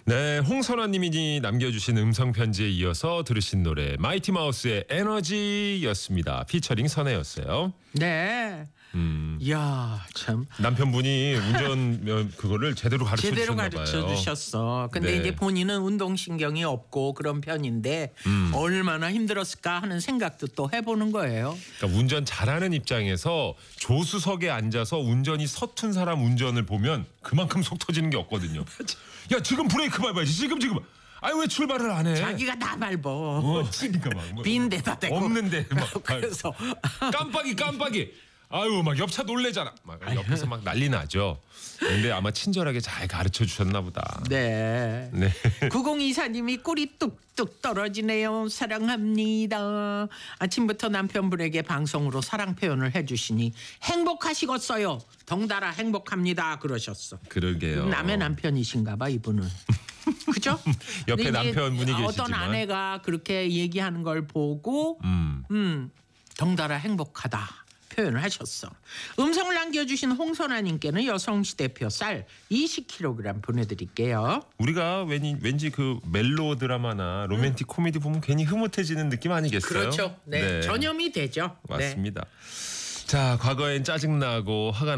네, 홍선아님이 남겨주신 음성편지에 이어서 들으신 노래 마이티 마우스의 에너지였습니다. 피처링 선혜였어요. 네. 이야 참 남편분이 운전 그거를 제대로 가르쳐 제대로 주셨나 봐요. 가르쳐 주셨어. 근데 네. 이제 본인은 운동신경이 없고 그런 편인데 얼마나 힘들었을까 하는 생각도 또 해보는 거예요. 그러니까 운전 잘하는 입장에서 조수석에 앉아서 운전이 서툰 사람 운전을 보면 그만큼 속 터지는 게 없거든요. 야 지금 브레이크 밟아야지 지금. 아니 왜 출발을 안 해? 자기가 다 밟어. 그러니까 막 빈 데다 대고. 없는데 막 그래서 깜빡이. 아유 막 옆차 놀래잖아. 막 옆에서 막 난리 나죠. 근데 아마 친절하게 잘 가르쳐 주셨나 보다. 네. 네. 9024님이 꿀이 뚝뚝 떨어지네요. 사랑합니다. 아침부터 남편분에게 방송으로 사랑 표현을 해주시니 행복하시겠어요. 덩달아 행복합니다. 그러셨어. 그러게요. 남의 남편이신가 봐 이분은. 그죠? 옆에 근데 이제 남편분이 어떤 계시지만. 아내가 그렇게 얘기하는 걸 보고 덩달아 행복하다. 표현을 하셨어. 음성을 남겨주신 홍선아님께는 여성시대표 쌀 20kg 보내드릴게요. 우리가 왠지 그 멜로 드라마나 로맨틱 코미디 보면 괜히 흐뭇해지는 느낌 아니겠어요? 그렇죠. 네. 전염이 되죠. 네. 맞습니다. 자, 과거엔 짜증나고 화가